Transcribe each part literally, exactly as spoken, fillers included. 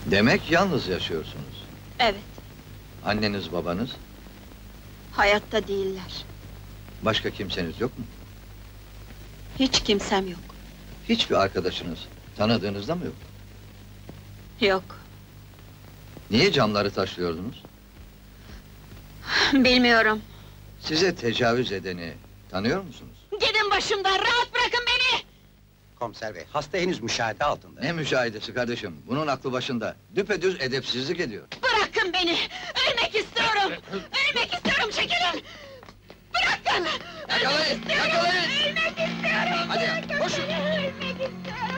Demek yalnız yaşıyorsunuz. Evet, Anneniz babanız, hayatta değiller. başka kimseniz yok mu? Hiç kimsem yok. Hiçbir arkadaşınız, tanıdığınızda mı yok? Yok, Niye camları taşlıyordunuz? bilmiyorum. Size tecavüz edeni tanıyor musunuz? Gidin başımdan, rahat bırakın beni! Komiser bey, hasta henüz müşahede altında. Ne müşahidesi kardeşim, bunun aklı başında. Düpedüz edepsizlik ediyor. Bırakın beni! Ölmek istiyorum! Ölmek istiyorum, çekilin! Bırakın! Yakalayın, yakalayın! Ölmek istiyorum! Hadi, bırakın koşun! beni, Ölmek istiyorum!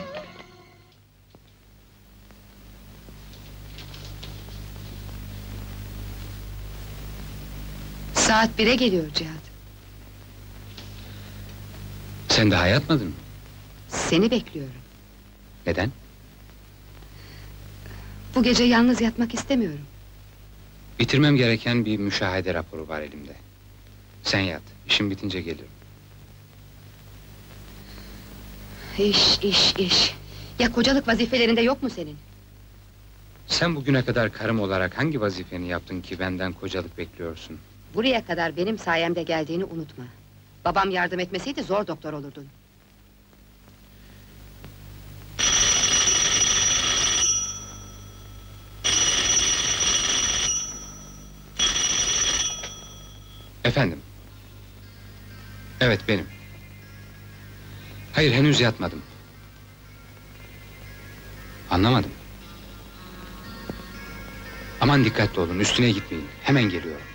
Saat bire geliyor Cihat. Sen daha yatmadın mı? Seni bekliyorum. Neden? Bu gece yalnız yatmak istemiyorum. Bitirmem gereken bir müşahede raporu var elimde. Sen yat, işim bitince gelirim. İş, iş, iş. Ya kocalık vazifelerinde yok mu senin? Sen bugüne kadar karım olarak hangi vazifeni yaptın ki benden kocalık bekliyorsun? Buraya kadar benim sayemde geldiğini unutma. Babam yardım etmeseydi zor doktor olurdun. Efendim? Evet, benim. Hayır, henüz yatmadım. Anlamadım. Aman dikkatli olun, üstüne gitmeyin. Hemen geliyorum.